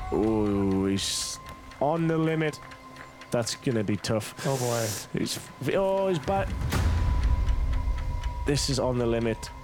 Oh, he's on the limit. That's gonna be tough. Oh boy. He's back. This is on the limit.